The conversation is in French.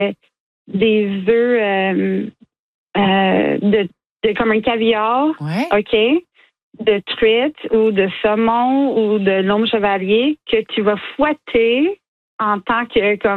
des œufs de comme un caviar, Ouais. OK, de truite ou de saumon ou de l'homme chevalier que tu vas fouetter en tant que comme